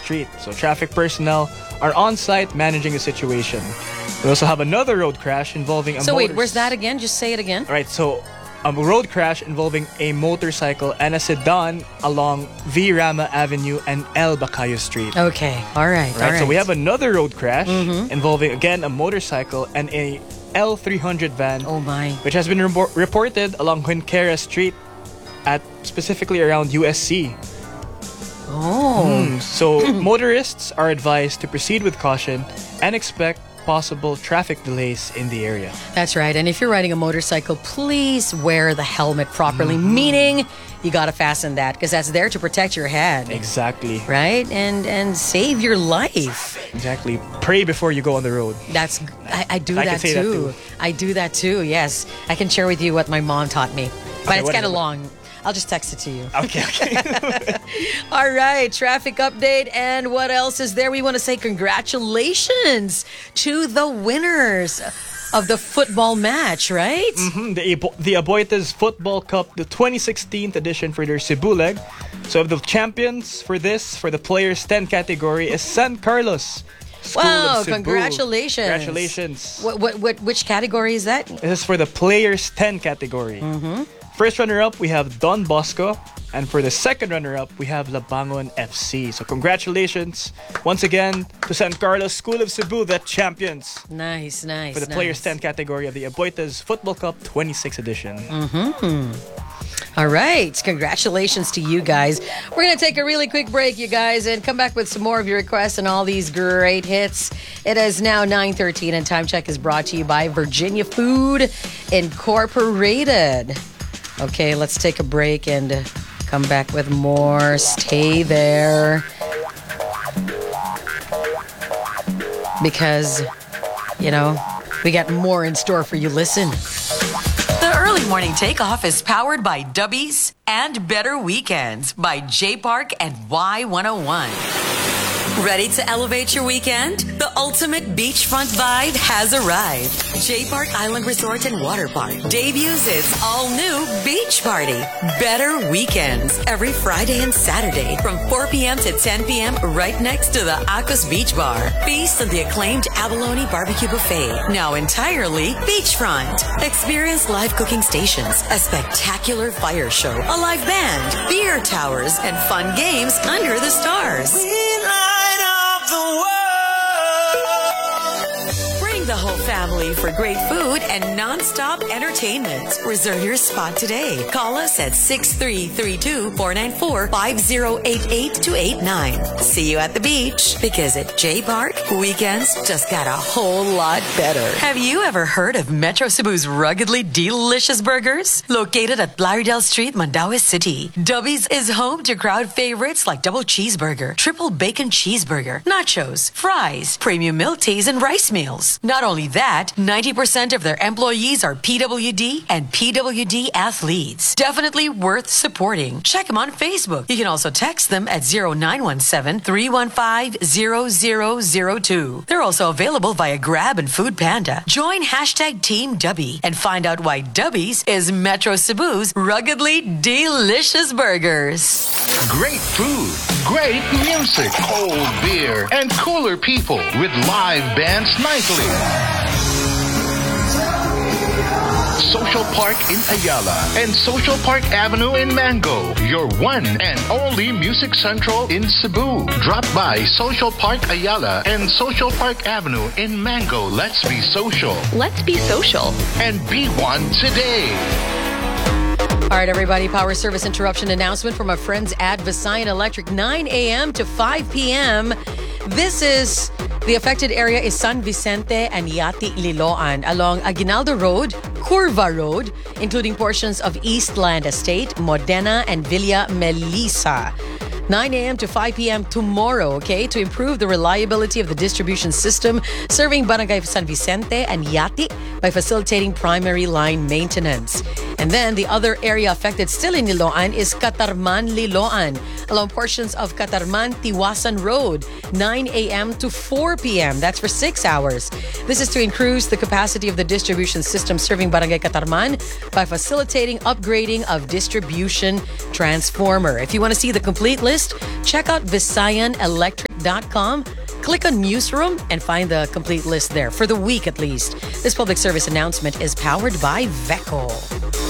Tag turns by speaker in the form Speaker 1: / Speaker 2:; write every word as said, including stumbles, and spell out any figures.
Speaker 1: Street. So traffic personnel are on site managing the situation. We also have another road crash involving a
Speaker 2: So wait,
Speaker 1: motor-
Speaker 2: where's that again? Just say it again.
Speaker 1: All right, so a road crash involving a motorcycle and a sedan along V. Rama Avenue and El Bacayo Street.
Speaker 2: Okay, all right, all
Speaker 1: Right,
Speaker 2: right.
Speaker 1: so we have another road crash
Speaker 2: Mhm.
Speaker 1: involving, again, a motorcycle and a L three hundred van.
Speaker 2: Oh my.
Speaker 1: Which has been repor- reported along Huinquera Street at specifically around U S C.
Speaker 2: Oh.
Speaker 1: Mm, so motorists are advised to proceed with caution and expect possible traffic delays in the area.
Speaker 2: That's right. And if you're riding a motorcycle, please wear the helmet properly.
Speaker 1: Mm-hmm.
Speaker 2: Meaning, you gotta fasten that because that's there to protect your head.
Speaker 1: Exactly.
Speaker 2: Right? And and save your life.
Speaker 1: Exactly. Pray before you go on the road.
Speaker 2: That's I, I do
Speaker 1: I can
Speaker 2: that,
Speaker 1: say that
Speaker 2: too.
Speaker 1: too.
Speaker 2: I do that too. Yes, I can share with you what my mom taught me, but
Speaker 1: Okay,
Speaker 2: it's
Speaker 1: what
Speaker 2: kind
Speaker 1: is
Speaker 2: of
Speaker 1: it?
Speaker 2: long. I'll just text it to you.
Speaker 1: Okay, okay.
Speaker 2: All right, traffic update. And what else is there? We want to say congratulations to the winners of the football match, right?
Speaker 1: Mhm, The, Abo- the Aboitiz Football Cup, the twenty sixteen edition for their Cebu leg. So the champions for this, for the Players ten category, is San Carlos School
Speaker 2: Wow,
Speaker 1: of Cebu.
Speaker 2: congratulations.
Speaker 1: Congratulations.
Speaker 2: What, what, what, which category is that?
Speaker 1: This is for the Players ten category.
Speaker 2: Mm-hmm.
Speaker 1: First runner-up, we have Don Bosco. And for the second runner-up, we have Labangon F C. So congratulations once again to San Carlos School of Cebu, the champions
Speaker 2: Nice, nice.
Speaker 1: for the
Speaker 2: nice.
Speaker 1: Players ten category of the Aboitiz Football Cup twenty-sixth edition.
Speaker 2: Mm-hmm. All right. Congratulations to you guys. We're going to take a really quick break, you guys, and come back with some more of your requests and all these great hits. It is now nine thirteen, and Time Check is brought to you by Virginia Food Incorporated. Okay, let's take a break and come back with more. Stay there. Because, you know, we got more in store for you. Listen.
Speaker 3: The early morning takeoff is powered by Dubbies and Better Weekends by J Park and Y one oh one. Ready to elevate your weekend? The ultimate beachfront vibe has arrived. J Park Island Resort and Water Park debuts its all-new beach party. Better Weekends every Friday and Saturday from four p.m. to ten p.m. right next to the Acos Beach Bar. Feast on the acclaimed Abalone Barbecue Buffet, now entirely beachfront. Experience live cooking stations, a spectacular fire show, a live band, beer towers, and fun games under the stars. Bring the whole family for great food and non-stop entertainment. Reserve your spot today. Call us at six three three two, four nine four, five zero eight eight to eight nine. See you at the beach, because at J Park, weekends just got a whole lot better. Have you ever heard of Metro Cebu's ruggedly delicious burgers? Located at Lauderdale Street, Mandaue City, Dubbies is home to crowd favorites like double cheeseburger, triple bacon cheeseburger, nachos, fries, premium milk teas, and rice meals. Not only that, ninety percent of their employees are P W D and P W D athletes. Definitely worth supporting. Check them on Facebook. You can also text them at zero nine one seven, three one five, zero zero zero two. They're also available via Grab and Food Panda. Join hashtag Team Dubby and find out why Dubbies is Metro Cebu's ruggedly delicious burgers.
Speaker 4: Great food, great music, cold beer, and cooler people with live bands nightly. Social Park in Ayala and Social Park Avenue in Mango, your one and only Music Central in Cebu. Drop by Social Park Ayala and Social Park Avenue in Mango. Let's be social.
Speaker 5: Let's be social.
Speaker 4: And be one today.
Speaker 2: All right, everybody, power service interruption announcement from our friends at Visayan Electric, nine a.m. to five p.m. This is, the affected area is San Vicente and Yati Liloan along Aguinaldo Road, Curva Road, including portions of Eastland Estate, Modena, and Villa Melissa. nine a.m. to five p.m. tomorrow, okay, to improve the reliability of the distribution system serving Barangay San Vicente and Yati by facilitating primary line maintenance. And then the other area affected still in Liloan is Catarman Liloan along portions of Catarman Tiwasan Road, nine a.m. to four p.m. That's for six hours. This is to increase the capacity of the distribution system serving Barangay Catarman by facilitating upgrading of distribution transformer. If you want to see the complete list, check out visayan electric dot com. Click on Newsroom and find the complete list there, for the week at least. This public service announcement is powered by Veco.